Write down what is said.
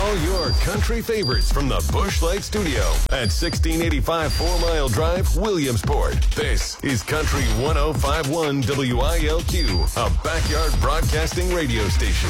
all your country favorites from the Busch Light Studio at 1685 4 Mile Drive, Williamsport. This is Country 105.1 WILQ, a backyard broadcasting radio station.